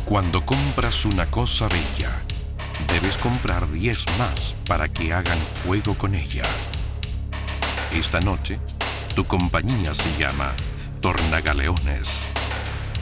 Cuando compras una cosa bella, debes comprar 10 más para que hagan juego con ella. Esta noche, tu compañía se llama Tornagaleones.